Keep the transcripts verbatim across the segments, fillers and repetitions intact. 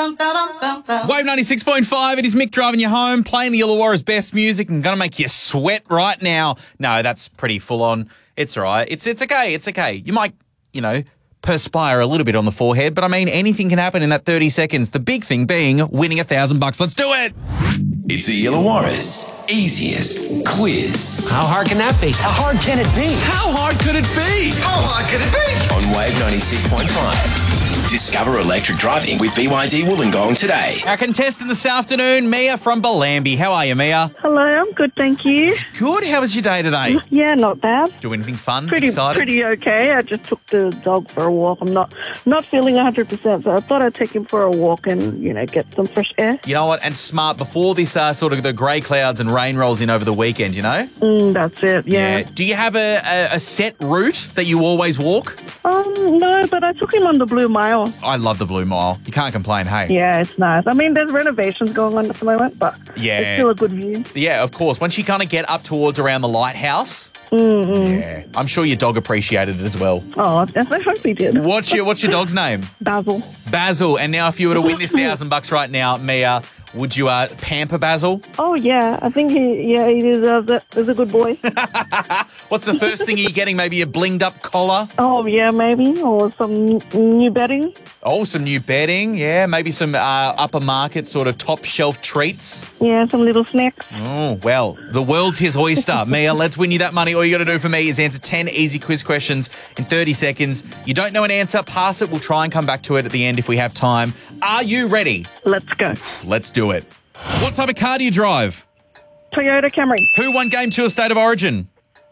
Wave ninety-six point five, it is Mick driving you home, playing the Illawarra's best music and going to make you sweat right now. No, that's pretty full on. It's all right. It's, it's okay. It's okay. You might, you know, perspire a little bit on the forehead, but I mean, anything can happen in that thirty seconds. The big thing being winning a thousand bucks. Let's do it. It's the Illawarra's easiest quiz. How hard can that be? How hard can it be? How hard could it be? How hard could it be? On Wave ninety-six point five. Discover electric driving with B Y D Wollongong today. Our contestant this afternoon, Mia from Bellambi. How are you, Mia? Hello, I'm good, thank you. Good. How was your day today? Yeah, not bad. Do anything fun? Pretty, Excited? pretty okay. I just took the dog for a walk. I'm not not feeling one hundred percent, so I thought I'd take him for a walk and, you know, get some fresh air. You know what? And smart, before this uh, sort of the grey clouds and rain rolls in over the weekend, you know? Mm, that's it, yeah. Do you have a, a, a set route that you always walk? Um, no, but I took him on the Blue Mile. I love the Blue Mile. You can't complain, hey? Yeah, it's nice. I mean, there's renovations going on at the moment, but Yeah. it's still a good view. Yeah, of course. Once you kind of get up towards around the lighthouse, Mm-hmm. yeah, I'm sure your dog appreciated it as well. Oh, I hope he did. What's your What's your dog's name? Basil. Basil. And now, if you were to win this thousand bucks right now, Mia, would you uh, pamper Basil? Oh, yeah. I think he, yeah, he deserves it. He's a good boy. What's the first thing you're getting? Maybe a blinged up collar? Oh, yeah, maybe. Or some new bedding. Oh, some new bedding. Yeah, maybe some uh, upper market sort of top shelf treats. Yeah, some little snacks. Oh, well, the world's his oyster. Mia, let's win you that money. All you got to do for me is answer ten easy quiz questions in thirty seconds. You don't know an answer, pass it. We'll try and come back to it at the end if we have time. Are you ready? Let's go. Let's do it. What type of car do you drive? Toyota Camry. Who won Game two of State of Origin?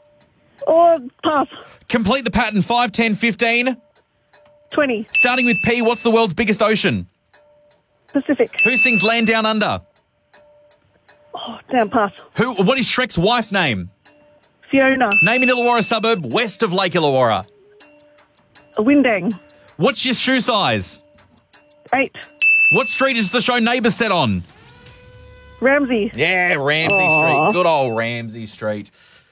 Or pass. Complete the pattern. five, ten, fifteen. twenty. Starting with P, what's the world's biggest ocean? Pacific. Who sings Land Down Under? Oh, damn, pass. Who? What is Shrek's wife's name? Fiona. Name an Illawarra suburb west of Lake Illawarra. Windang. What's your shoe size? Eight. What street is the show Neighbours set on? Ramsey. Yeah, Ramsey Aw. Street. Good old Ramsey Street.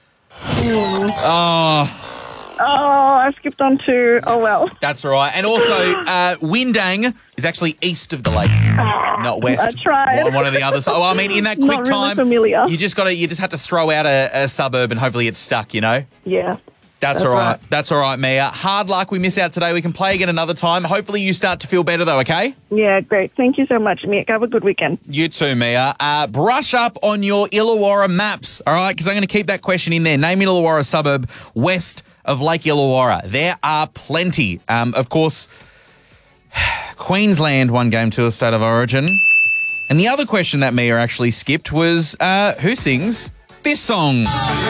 Oh, Oh, I skipped on to, oh well. that's right. And also, uh, Windang is actually east of the lake, not west. I tried. One, one of the others. Oh, I mean, in that quick Not really time, familiar. you just got to, you just have to throw out a, a suburb and hopefully it's stuck. You know. Yeah. That's, That's all right. right. That's all right, Mia. Hard luck. We miss out today. We can play again another time. Hopefully you start to feel better though, okay? Yeah, great. Thank you so much, Mick. Have a good weekend. You too, Mia. Uh, brush up on your Illawarra maps, all right? Because I'm going to keep that question in there. Name an Illawarra suburb west of Lake Illawarra. There are plenty. Um, of course, Queensland won Game two of State of Origin. And the other question that Mia actually skipped was, uh, who sings this song?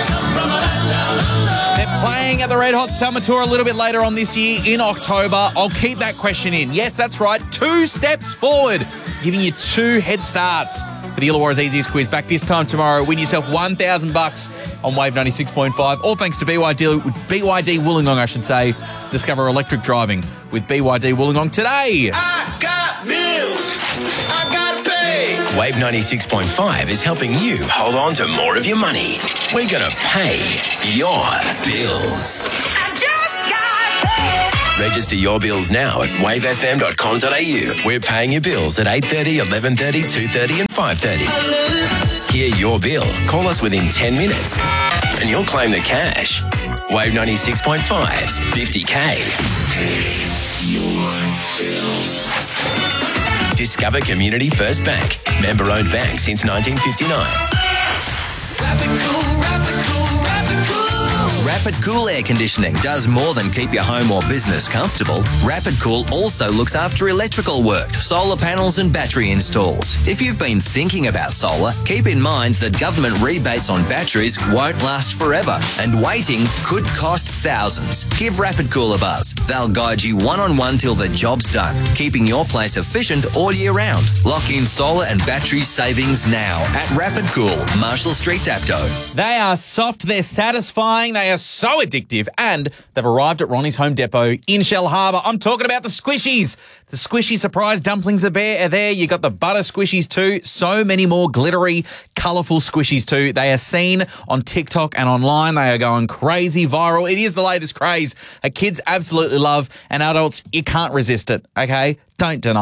They're playing at the Red Hot Summer Tour a little bit later on this year in October. I'll keep that question in. Yes, that's right. Two steps forward, giving you two head starts for the Illawarra's easiest quiz. Back this time tomorrow. Win yourself one thousand bucks on Wave ninety-six point five. All thanks to B Y D, B Y D Wollongong, I should say. Discover electric driving with B Y D Wollongong today. I got bills. I gotta pay. Wave ninety-six point five is helping you hold on to more of your money. We're gonna pay your bills. I just got paid. Register your bills now at wave f m dot com dot a u. We're paying your bills at eight thirty, eleven thirty, two thirty and five thirty. Hear your bill. Call us within ten minutes and you'll claim the cash. Wave ninety-six point five's fifty K. Discover Community First Bank. Member-owned bank since nineteen fifty-nine. Rapid Cool Air Conditioning does more than keep your home or business comfortable. Rapid Cool also looks after electrical work, solar panels and battery installs. If you've been thinking about solar, keep in mind that government rebates on batteries won't last forever and waiting could cost thousands. Give Rapid Cool a buzz. They'll guide you one-on-one till the job's done, keeping your place efficient all year round. Lock in solar and battery savings now at Rapid Cool, Marshall Street, Dapto. They are soft, they're satisfying, they are so addictive, and they've arrived at Ronnie's Home Depot in Shell Harbour. I'm talking about the squishies. The squishy surprise dumplings are there. Are there. You got the butter squishies too. So many more glittery, colourful squishies too. They are seen on TikTok and online. They are going crazy viral. It is the latest craze. Uh, kids absolutely love, and adults, you can't resist it, okay? Don't deny.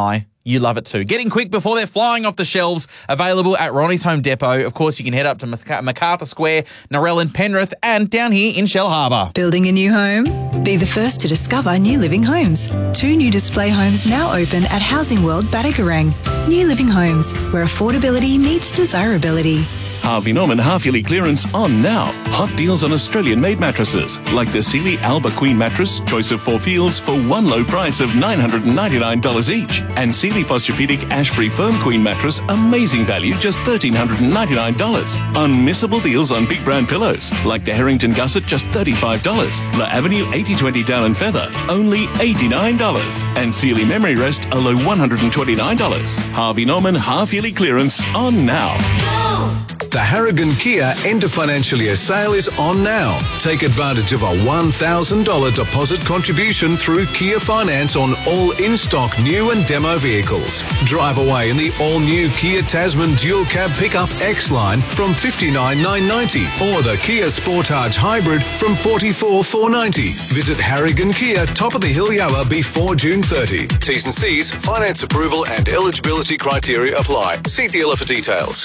you love it too. Getting quick before they're flying off the shelves. Available at Ronnie's Home Depot. Of course, you can head up to Mac- MacArthur Square, Narelle and Penrith, and down here in Shell Harbour. Building a new home? Be the first to discover New Living Homes. Two new display homes now open at Housing World Batagorang. New Living Homes, where affordability meets desirability. Harvey Norman half-yearly clearance on now. Hot deals on Australian-made mattresses, like the Sealy Alba Queen mattress, choice of four feels, for one low price of nine hundred ninety-nine dollars each. And Sealy Posturepedic Ashbury Firm Queen mattress, amazing value, just one thousand three hundred ninety-nine dollars. Unmissable deals on big brand pillows, like the Harrington Gusset, just thirty-five dollars. La Avenue eighty twenty Down and Feather, only eighty-nine dollars. And Sealy Memory Rest, a low one hundred twenty-nine dollars. Harvey Norman half-yearly clearance on now. The Harrigan Kia end of financial year sale is on now. Take advantage of a one thousand dollars deposit contribution through Kia Finance on all in-stock new and demo vehicles. Drive away in the all-new Kia Tasman Dual Cab Pickup X-Line from fifty-nine thousand nine hundred ninety dollars or the Kia Sportage Hybrid from forty-four thousand four hundred ninety dollars. Visit Harrigan Kia, top of the hill Yower before June thirtieth. T's and C's, finance approval and eligibility criteria apply. See dealer for details.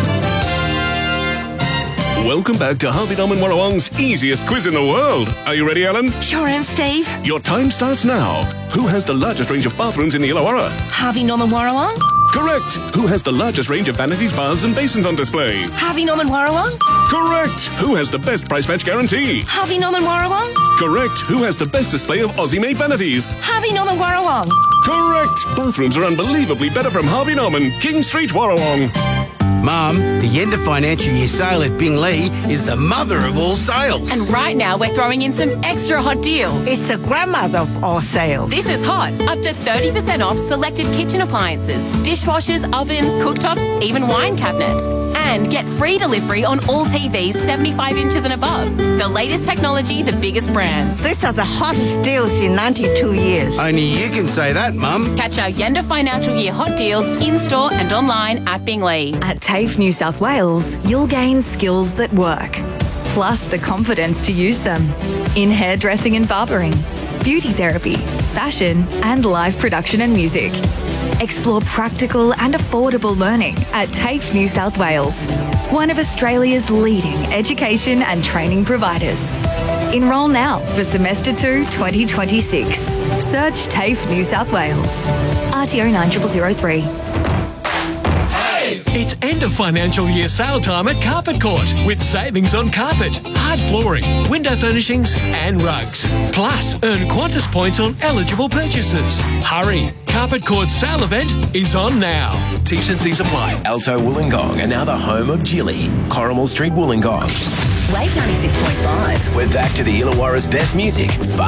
Welcome back to Harvey Norman Warrawong's easiest quiz in the world. Are you ready, Ellen? Sure am, Steve. Your time starts now. Who has the largest range of bathrooms in the Illawarra? Harvey Norman Warrawong. Correct. Who has the largest range of vanities, baths and basins on display? Harvey Norman Warrawong. Correct. Who has the best price match guarantee? Harvey Norman Warrawong. Correct. Who has the best display of Aussie-made vanities? Harvey Norman Warrawong. Correct. Bathrooms are unbelievably better from Harvey Norman, King Street, Warrawong. Mum, the end of financial year sale at Binglee is the mother of all sales. And right now we're throwing in some extra hot deals. It's the grandmother of all sales. This is hot. Up to thirty percent off selected kitchen appliances, dishwashers, ovens, cooktops, even wine cabinets. And get free delivery on all T Vs seventy-five inches and above. The latest technology, the biggest brands. These are the hottest deals in ninety-two years. Only you can say that, Mum. Catch our Yenda Financial Year hot deals in-store and online at Binglee. At TAFE New South Wales, you'll gain skills that work, plus the confidence to use them in hairdressing and barbering, beauty therapy, fashion, and live production and music. Explore practical and affordable learning at TAFE New South Wales, one of Australia's leading education and training providers. Enrol now for Semester two twenty twenty-six. Search TAFE New South Wales. R T O nine zero zero zero three. It's end of financial year sale time at Carpet Court with savings on carpet, hard flooring, window furnishings and rugs. Plus, earn Qantas points on eligible purchases. Hurry, Carpet Court's sale event is on now. T's and C's apply. Alto Wollongong are now the home of Jilly, Corrimal Street, Wollongong. Wave ninety-six point five. We're back to the Illawarra's best music,